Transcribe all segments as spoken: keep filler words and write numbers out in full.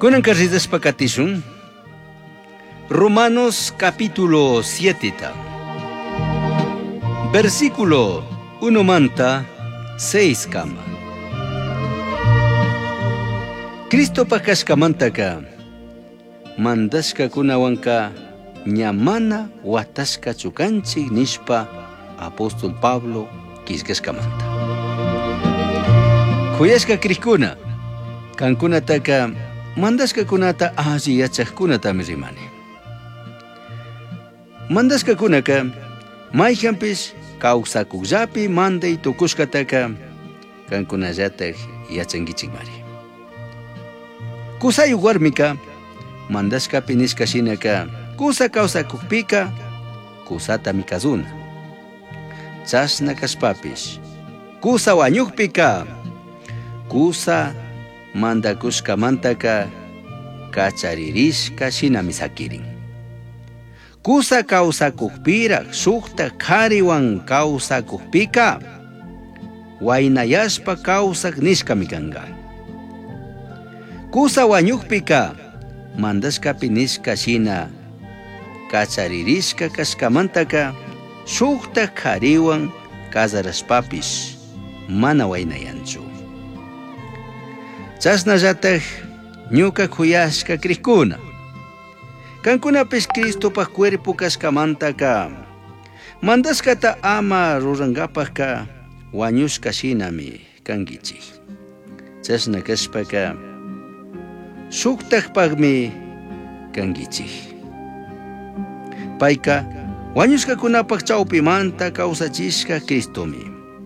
Kunan carridas pakatishun Romanos capítulo siete ta. Versículo uno manta seis kama. Cristo pakashkamantaka mandaska kunawanka ñamana wataska chukanchik nishpa apóstol Pablo kiskashkamanta. Kuyashka kriskuna kankunataka mandaska kunata alli yachaqkunatami rimani. Mandaska kunaka mayhanpish kawsakuqllapi manday tukushkataka kankunallatak yachankichikmari. Kusayuq warmika mandaskapi nishkashinaka kusa kawsakukpika kusata mikazuna. Chashna kashpapish kusa wañukpika kusa mandakushkamantaka kacharirishka shinami sakirin. Kusa kawsakukpirak sukta kariwan kawsakukpika waynayashpa kawsak nishkami kanga. Kusa wañukpika mandaskapi nishka shina kacharirishka kashkamantaka sukta kariwan kazarashpapish mana waynayanchu. Chasnallatak ñuka kuyashka kriskuna kankunapish Cristopa cuerpo kashkamantaka mandaskata ama rurangapaka wañushka shinami kankichik. Chashna kashpaka suktakpakmi kankichik. Payka wañushkakunapak chawpimanta kawsachishka Cristomi.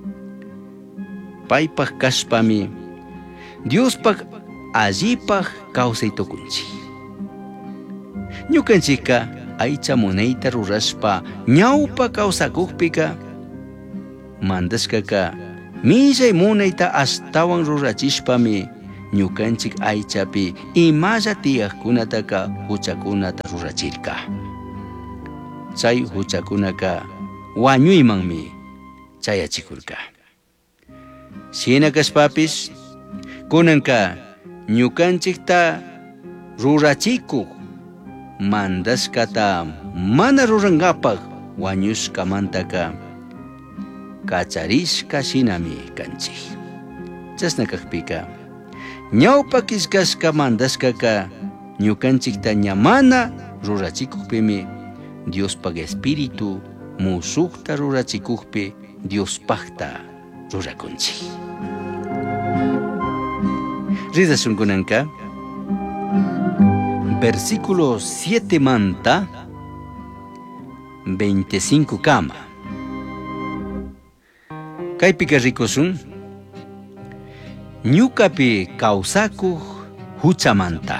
Paypak kashpami Diospak allipak kawsaytukunchik. Ñukanchikka aycha munayta rurashpa ñawpa kawsakukpika mandashkaka millay munayta astawan rurachishpami ñukanchik aychapi imalla tiyaqkunataka huchakunata rurachirka. Chay huchakunaka wañuymanmi chayachikurka. Shina kashpapish kunanka ñukanchikta rurachikuq mandashkata mana rurangapak wañushkamantaka kacharishka shinami kanchik. Chasna kakpika ñawpa kiskashka mandashkaka ñukanchikta ñamana rurachikukpimi Diospak espíritu musukta rurachikukpi Diospakta rurakunchik. Ridasun kunanka versículo siete manta veinticinco kama. Kaypika rikusun ñukapi kawsakuq huchamanta.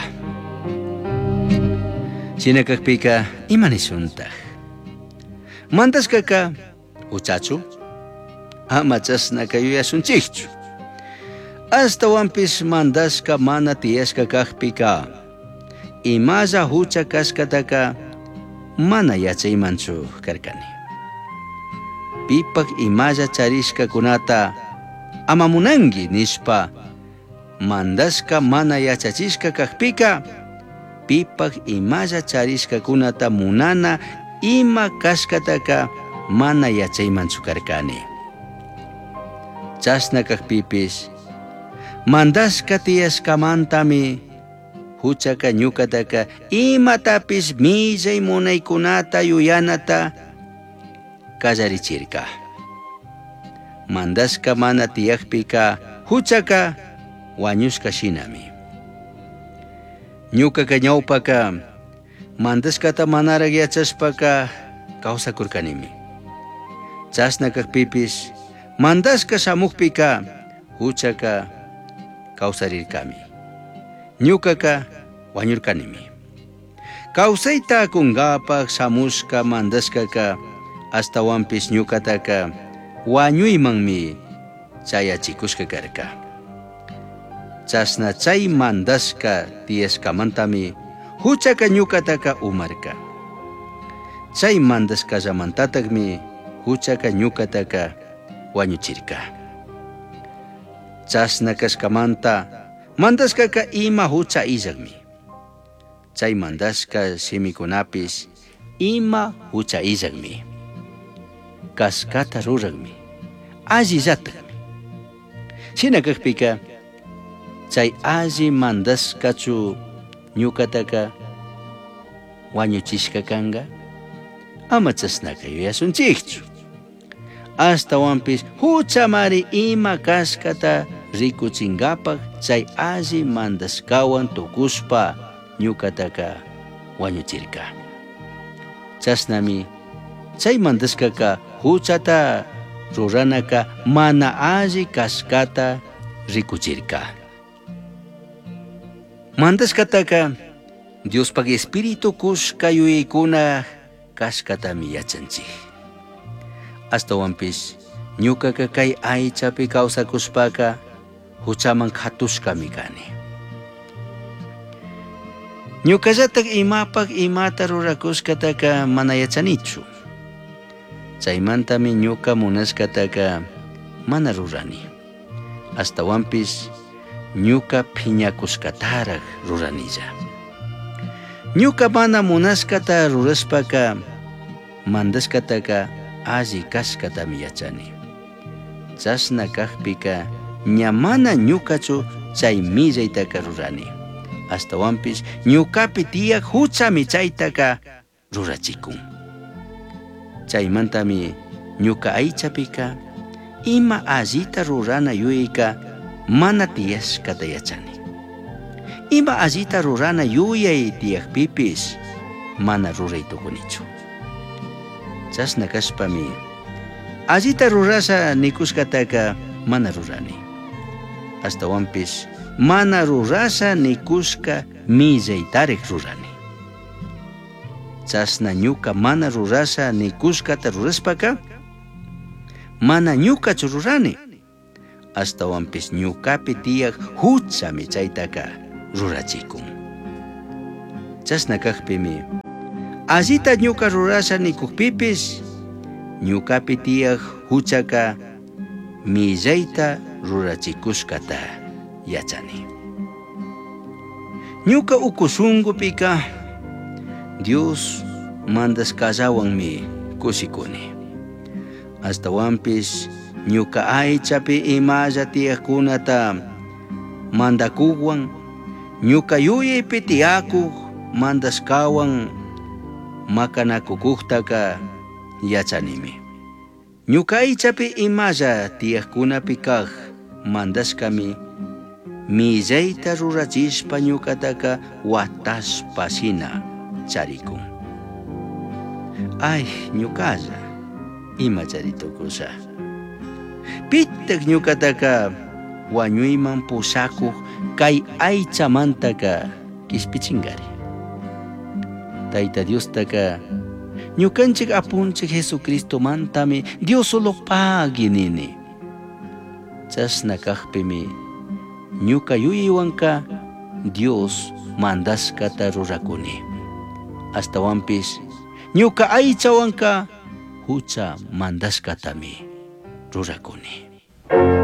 Shinakakpika imanishuntaj mandashkaka huchachu ama chasnaka yuyashunchikchu. Astawan mandashka mana tiyashka kakpika imalla hucha kashkataka mana yachaymanchu karkani. Pipak imalla charishka kunata ama munangi nishpa mandashka mana yachachishka kakpika pipak imalla charishka kunata munana ima kashkataka mana yachaymanchu karkani. Chashna kakpipish mandashka tiyashkamantami huchaka ñukataka imatapish millay munaykunata yuyanata kallarichirka. Mandashka mana tiyakpika huchaka wañushka shinami. Ñukaka ñawpaka mandashkata manarak yachashpaka kawsakurkanimi. Chashna kakpipish mandashka shamukpika huchaka kawsarirkami. Ñukaka wañurkanimi. Kawsayta kungapak shamushka mandashkaka astawanpish ñukataka wañuymanmi chayachikushka karka. Chashna chay mandashka tiyashkamantami huchaka ñukataka umarka. Chay mandashkallamantatakmi huchaka ñukataka wañuchirka. Chashna kashkamanta mandashkaka ima hucha illakmi. chay mandaska simikunapis ima hucha illakmi, kaskata rurakmi, alli llatakmi. Shina kakpika chay alli mandaskachu ñukataka wañuchishka kanga, ama chasnaka yuyasunchikchu. Astawanpis huchamari ima kaskata rikuchingapak chay alli mandaskawan tukuspa ñukataka wañuchirka. Chasnami chay mandaskaka huchata ruranaka mana alli kaskata rikuchirka. Mandaskataka Diospak espiritu kushka yuyaykuna kaskatami yachanchik. Astawanpis ñukaka kay aychapi kawsakushpaka huchaman katushkami kani. Ñukallatak imapak imata rurakushkataka mana yachanichu. Chaymantami ñuka munashkataka mana rurani. Astawanpis ñuka phiñakushkatarak ruranilla. Ñuka mana munashkata rurashpaka mandaskataka alli kaskatami yachani. Chasna kakpika ñamana ñukachu chay millaytaka rurani. Astawanpis ñukapi tiyak huchami chaytaka rurachikun. Chaymantami ñuka aychapika ima allita rurana yuyayka mana tiyashkata yachani. Ima allita rurana yuyay tiyakpipis mana ruraytukunichu. Chasna kashpami allita rurasa nikushkataka mana rurani. Astawanpis mana rurasa nikushka millaytarek rurani. Chasna ñuka mana rurasa nikushkata ruraspaka mana ñukachu rurani. Astawanpis ñukapi tiyak huchami chaytaka rurachikun. Chasna kakpimi allita ñuka rurasa nikukpipis ñukapi tiyak huchaka millayta rurachikushkata yachani. Ñuka ukushungupika Dios mandaskallawanmi kushikuni. Astawanpis ñuka aychapi imalla tiyakkunata mandakuwan ñuka yuyaypi tiyakuq mandaskawan makanakukuktaka yachanimi. Ñuka aychapi imalla tiyakkunapi kaq mandaskami millayta rurachishpa ñukataka watashpa shina charikun. Ay, ñukalla ima charitukusha. Pitak ñukataka wañuyman pusakuq kay aychamantaka kispichingari. Tayta Diostaka ñukanchik apunchik Jesucristo mantami Dios solo pagi nini. Chasna kakpimi ñuka yuyaywanka Dios mandaskata rurakuni. Astawanpis ñuka aychawanka hucha mandaskatami rurakuni.